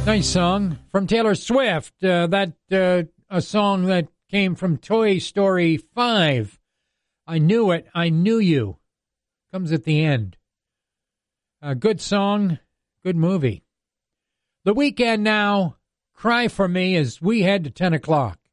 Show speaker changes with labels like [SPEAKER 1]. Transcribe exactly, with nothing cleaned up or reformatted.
[SPEAKER 1] Nice song from Taylor Swift. Uh, that uh, a song that came from Toy Story five. I Knew It, I Knew You. Comes at the end. A good song, good movie. The Weekend now. Cry for Me as we head to ten o'clock.